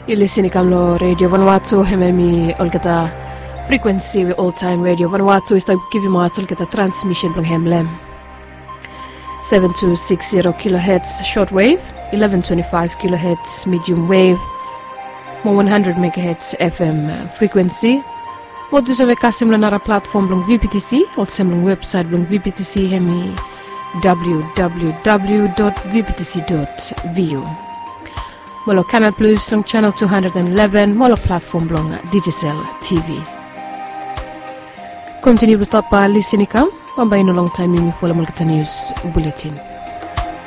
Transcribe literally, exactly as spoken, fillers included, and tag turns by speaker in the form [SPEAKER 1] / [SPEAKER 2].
[SPEAKER 1] You're kamlo Radio Vanuatu hememi olgata frequency all time radio Vanuatu is like giving my olgata transmission from hemlem seven two six zero kilohertz shortwave, eleven twenty-five kilohertz medium wave, more one hundred megahertz F M frequency. Mo disave kasim lanara platform long V P T C or semlong website long V P T C hemi w w w dot v p t c dot v u. Molo Canal Plus long channel two hundred eleven, Molo platform long Digicel T V. Continue with top listening come, one by no long time you follow Mulgata News Bulletin.